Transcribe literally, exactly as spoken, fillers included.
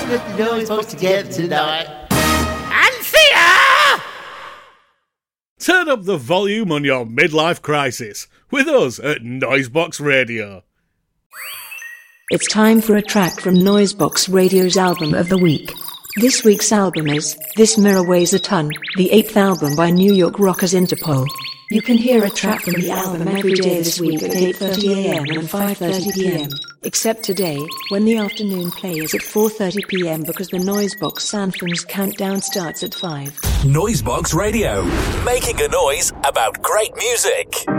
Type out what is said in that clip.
put the noise box together tonight. Anthea! Turn up the volume on your midlife crisis with us at Noisebox Radio. It's time for a track from Noisebox Radio's Album of the Week. This week's album is This Mirror Weighs a Ton, the eighth album by New York rockers Interpol. You can hear a track from the album every day this week at eight thirty a.m. and five thirty p.m. Except today, when the afternoon play is at four thirty p.m. because the Noisebox Anthems countdown starts at five. Noisebox Radio, making a noise about great music.